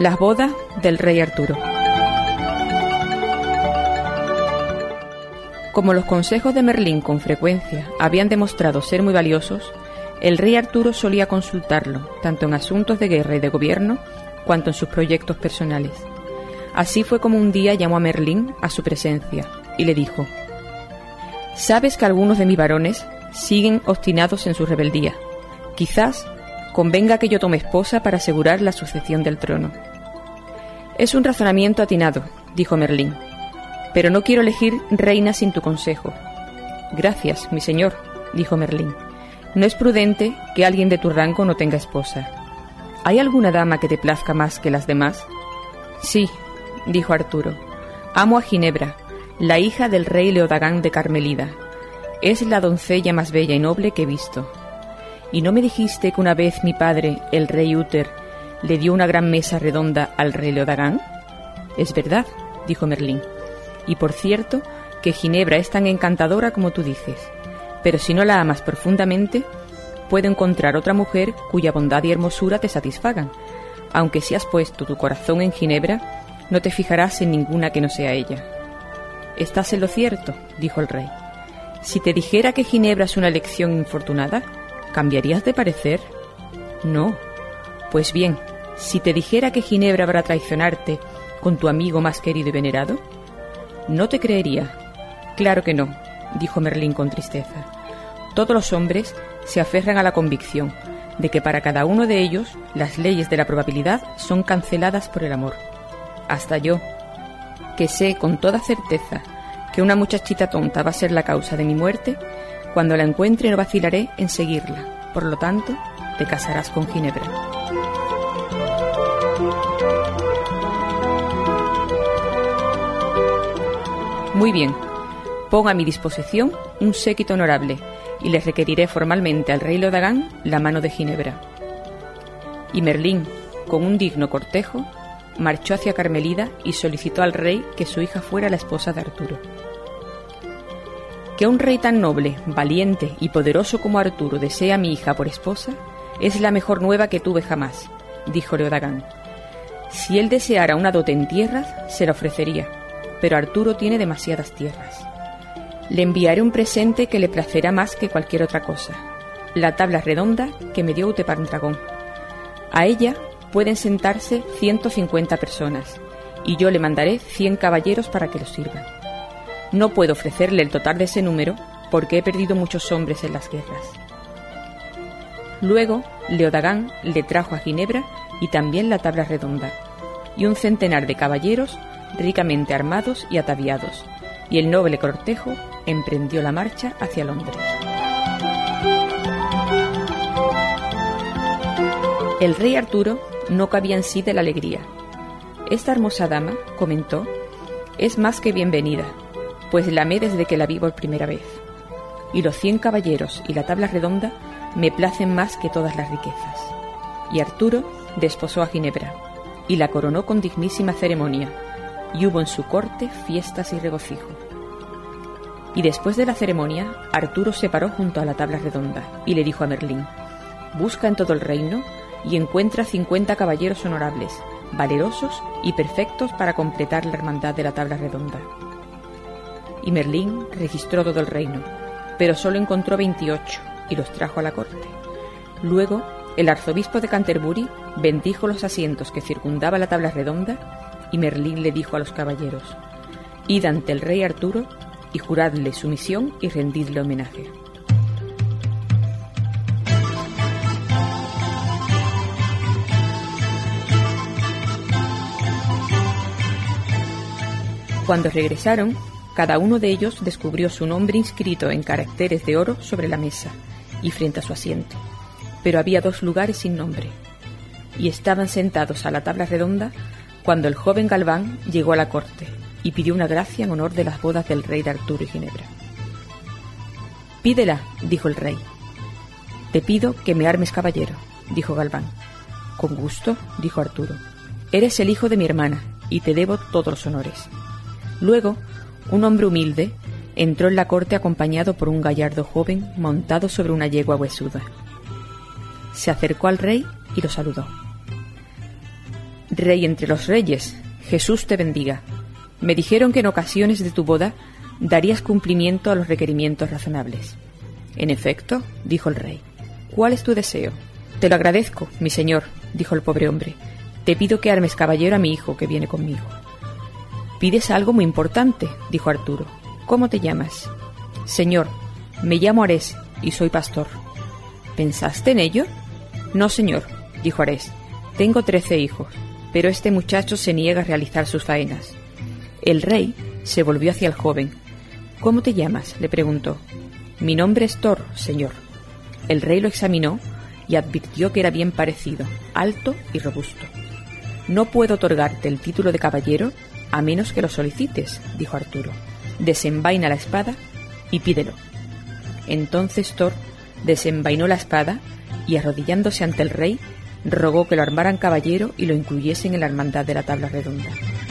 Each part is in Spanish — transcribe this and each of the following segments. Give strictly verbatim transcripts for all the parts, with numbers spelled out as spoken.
Las bodas del rey Arturo. Como los consejos de Merlín con frecuencia habían demostrado ser muy valiosos, el rey Arturo solía consultarlo, tanto en asuntos de guerra y de gobierno, cuanto en sus proyectos personales. Así fue como un día llamó a Merlín a su presencia y le dijo: «Sabes que algunos de mis varones siguen obstinados en su rebeldía. Quizás convenga que yo tome esposa para asegurar la sucesión del trono». «Es un razonamiento atinado», dijo Merlín, «pero no quiero elegir reina sin tu consejo». «Gracias, mi señor», dijo Merlín. «No es prudente que alguien de tu rango no tenga esposa. ¿Hay alguna dama que te plazca más que las demás?» «Sí», dijo Arturo. «Amo a Ginebra, la hija del rey Leodagán de Carmelida. Es la doncella más bella y noble que he visto. ¿Y no me dijiste que una vez mi padre, el rey Uther, le dio una gran mesa redonda al rey Leodagán?» «Es verdad», dijo Merlín. «Y por cierto, que Ginebra es tan encantadora como tú dices. Pero si no la amas profundamente, puedo encontrar otra mujer cuya bondad y hermosura te satisfagan. Aunque si has puesto tu corazón en Ginebra, no te fijarás en ninguna que no sea ella». «Estás en lo cierto», dijo el rey. «Si te dijera que Ginebra es una elección infortunada, ¿cambiarías de parecer?» «No». «Pues bien, si te dijera que Ginebra va a traicionarte con tu amigo más querido y venerado, ¿no te creería?» «Claro que no», dijo Merlín con tristeza. «Todos los hombres se aferran a la convicción de que para cada uno de ellos las leyes de la probabilidad son canceladas por el amor. Hasta yo, que sé con toda certeza que una muchachita tonta va a ser la causa de mi muerte, cuando la encuentre no vacilaré en seguirla. Por lo tanto, te casarás con Ginebra». «Muy bien, pon a mi disposición un séquito honorable y le requeriré formalmente al rey Leodagán la mano de Ginebra». Y Merlín, con un digno cortejo, marchó hacia Carmelida y solicitó al rey que su hija fuera la esposa de Arturo. «Que un rey tan noble, valiente y poderoso como Arturo desee a mi hija por esposa es la mejor nueva que tuve jamás», dijo Leodagán. «Si él deseara una dote en tierras, se la ofrecería, pero Arturo tiene demasiadas tierras. Le enviaré un presente que le placerá más que cualquier otra cosa: la tabla redonda que me dio Utepandragón. A ella pueden sentarse ciento cincuenta personas, y yo le mandaré cien caballeros para que lo sirvan. No puedo ofrecerle el total de ese número porque he perdido muchos hombres en las guerras». Luego, Leodagán le trajo a Ginebra y también la tabla redonda, y un centenar de caballeros ricamente armados y ataviados, y el noble cortejo emprendió la marcha hacia Londres. El rey Arturo no cabía en sí de la alegría. «Esta hermosa dama», comentó, «es más que bienvenida, pues la amé desde que la vi por primera vez. Y los cien caballeros y la tabla redonda me placen más que todas las riquezas». Y Arturo desposó a Ginebra, y la coronó con dignísima ceremonia, y hubo en su corte fiestas y regocijo. Y después de la ceremonia, Arturo se paró junto a la tabla redonda, y le dijo a Merlín: «Busca en todo el reino y encuentra cincuenta caballeros honorables, valerosos y perfectos para completar la hermandad de la tabla redonda». Y Merlín registró todo el reino, pero solo encontró veintiocho, y los trajo a la corte. Luego, el arzobispo de Canterbury bendijo los asientos que circundaba la tabla redonda, y Merlín le dijo a los caballeros: «Id ante el rey Arturo y juradle sumisión y rendidle homenaje». Cuando regresaron, cada uno de ellos descubrió su nombre inscrito en caracteres de oro sobre la mesa y frente a su asiento, pero había dos lugares sin nombre, y estaban sentados a la tabla redonda cuando el joven Galván llegó a la corte y pidió una gracia en honor de las bodas del rey de Arturo y Ginebra. «Pídela», dijo el rey. «Te pido que me armes caballero», dijo Galván. «Con gusto», dijo Arturo. «Eres el hijo de mi hermana y te debo todos los honores». Luego, un hombre humilde entró en la corte acompañado por un gallardo joven montado sobre una yegua huesuda. Se acercó al rey y lo saludó. Rey entre los reyes, Jesús te bendiga. Me dijeron que en ocasiones de tu boda darías cumplimiento a los requerimientos razonables. En efecto, dijo el rey. ¿Cuál es tu deseo? Te lo agradezco, mi señor, dijo el pobre hombre. Te pido que armes caballero a mi hijo que viene conmigo. Pides algo muy importante, dijo Arturo. ¿Cómo te llamas? Señor, me llamo Arés y soy pastor. ¿Pensaste en ello? No, señor, dijo Arés. Tengo trece hijos, pero este muchacho se niega a realizar sus faenas. El rey se volvió hacia el joven. ¿Cómo te llamas?, le preguntó. Mi nombre es Thor, señor. El rey lo examinó y advirtió que era bien parecido, alto y robusto. No puedo otorgarte el título de caballero a menos que lo solicites, dijo Arturo. Desenvaina la espada y pídelo. Entonces Thor desenvainó la espada y, arrodillándose ante el rey, rogó que lo armaran caballero y lo incluyesen en la hermandad de la tabla redonda.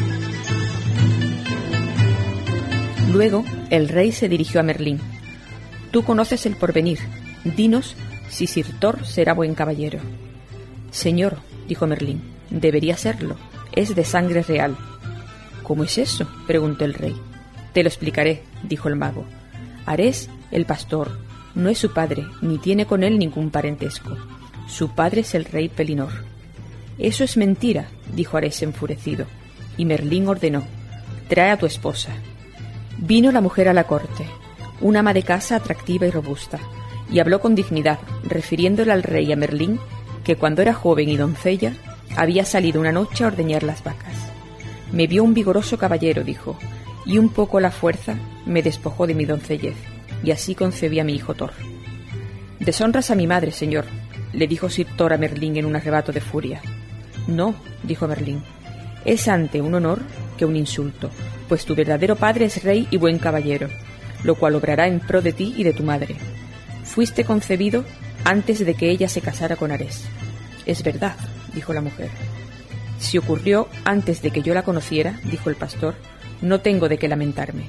Luego el rey se dirigió a Merlín. Tú conoces el porvenir. Dinos si Sir Thor será buen caballero. Señor, dijo Merlín, debería serlo. Es de sangre real. ¿Cómo es eso?, preguntó el rey. Te lo explicaré, dijo el mago. Arés, el pastor, no es su padre, ni tiene con él ningún parentesco. Su padre es el rey Pelinor. Eso es mentira, dijo Arés enfurecido, y Merlín ordenó: trae a tu esposa. Vino la mujer a la corte, una ama de casa atractiva y robusta, y habló con dignidad, refiriéndole al rey y a Merlín que cuando era joven y doncella había salido una noche a ordeñar las vacas. Me vio un vigoroso caballero, dijo, y un poco a la fuerza me despojó de mi doncellez, y así concebí a mi hijo Thor. Deshonras a mi madre, señor, le dijo Sir Thor a Merlín en un arrebato de furia. No, dijo Merlín, es ante un honor que un insulto, pues tu verdadero padre es rey y buen caballero, lo cual obrará en pro de ti y de tu madre. Fuiste concebido antes de que ella se casara con Arés. Es verdad, dijo la mujer. Si ocurrió antes de que yo la conociera, dijo el pastor, no tengo de qué lamentarme.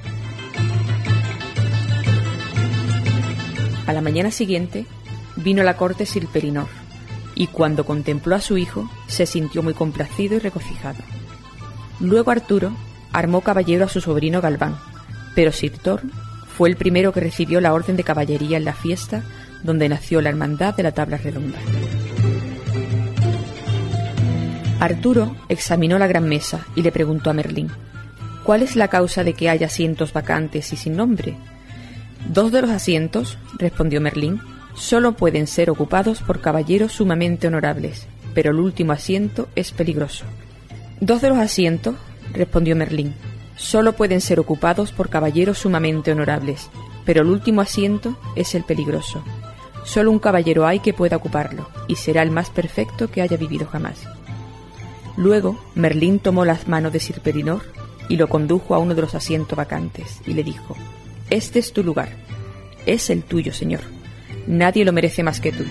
A la mañana siguiente vino a la corte Sir Pelinor, y cuando contempló a su hijo se sintió muy complacido y regocijado. Luego Arturo armó caballero a su sobrino Galván, pero Sir Thor fue el primero que recibió la orden de caballería en la fiesta donde nació la hermandad de la tabla redonda. Arturo examinó la gran mesa y le preguntó a Merlín: ¿cuál es la causa de que haya asientos vacantes y sin nombre? Dos de los asientos, respondió Merlín, solo pueden ser ocupados por caballeros sumamente honorables, pero el último asiento es peligroso. Dos de los asientos, respondió Merlín, solo pueden ser ocupados por caballeros sumamente honorables, pero el último asiento es el peligroso. Solo un caballero hay que pueda ocuparlo, y será el más perfecto que haya vivido jamás. Luego Merlín tomó las manos de Sir Pelinor y lo condujo a uno de los asientos vacantes, y le dijo: este es tu lugar. Es el tuyo, señor. Nadie lo merece más que tú.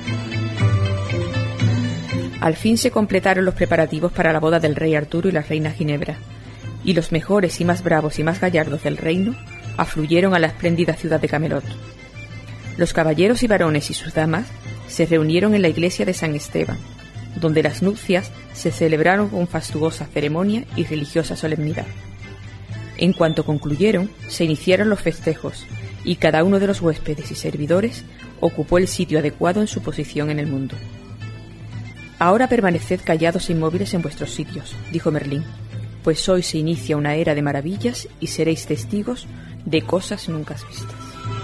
Al fin se completaron los preparativos para la boda del rey Arturo y la reina Ginebra, y los mejores y más bravos y más gallardos del reino afluyeron a la espléndida ciudad de Camelot. Los caballeros y varones y sus damas se reunieron en la iglesia de San Esteban, donde las nupcias se celebraron con fastuosa ceremonia y religiosa solemnidad. En cuanto concluyeron, se iniciaron los festejos, y cada uno de los huéspedes y servidores ocupó el sitio adecuado en su posición en el mundo. Ahora permaneced callados e inmóviles en vuestros sitios, dijo Merlín, pues hoy se inicia una era de maravillas y seréis testigos de cosas nunca vistas.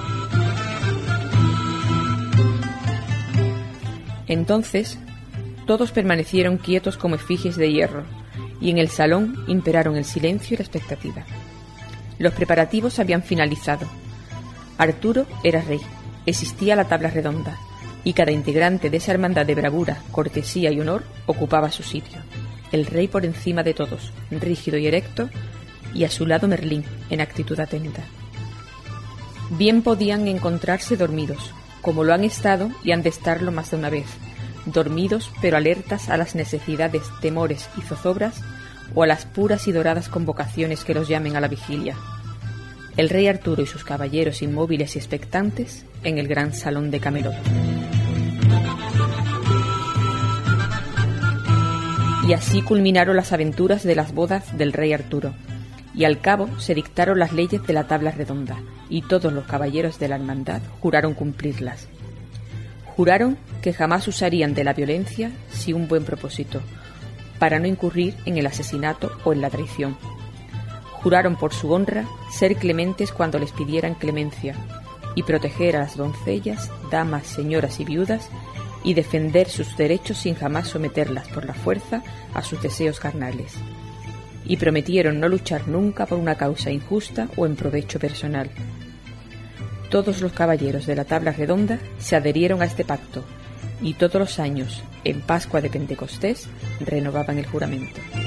Entonces todos permanecieron quietos como efigies de hierro, y en el salón imperaron el silencio y la expectativa. Los preparativos habían finalizado. Arturo era rey, existía la tabla redonda, y cada integrante de esa hermandad de bravura, cortesía y honor ocupaba su sitio. El rey por encima de todos, rígido y erecto, y a su lado Merlín, en actitud atenta. Bien podían encontrarse dormidos, como lo han estado y han de estarlo más de una vez, dormidos pero alertas a las necesidades, temores y zozobras, o a las puras y doradas convocaciones que los llamen a la vigilia. El rey Arturo y sus caballeros inmóviles y expectantes en el gran salón de Camelot. Y así culminaron las aventuras de las bodas del rey Arturo, y al cabo se dictaron las leyes de la tabla redonda, y todos los caballeros de la hermandad juraron cumplirlas. Juraron que jamás usarían de la violencia sin un buen propósito, para no incurrir en el asesinato o en la traición. Juraron por su honra ser clementes cuando les pidieran clemencia, y proteger a las doncellas, damas, señoras y viudas, y defender sus derechos sin jamás someterlas por la fuerza a sus deseos carnales. Y prometieron no luchar nunca por una causa injusta o en provecho personal. Todos los caballeros de la tabla redonda se adherieron a este pacto, y todos los años, en Pascua de Pentecostés, renovaban el juramento.